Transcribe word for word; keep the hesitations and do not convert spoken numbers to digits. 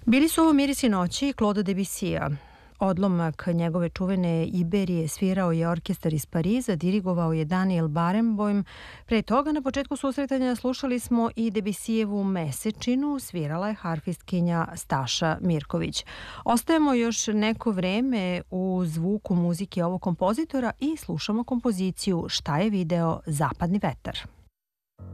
Bili su ovo Mirisi noći Claude Debussija. Odlomak njegove čuvene Iberije svirao je orkestar iz Pariza, dirigovao je Daniel Barenboim. Pre toga, na početku susretanja, slušali smo i Debussijevu Mesečinu, svirala je harfistkinja Staša Mirković. Ostajemo još neko vreme u zvuku muzike ovog kompozitora i slušamo kompoziciju Šta je video Zapadni vetar.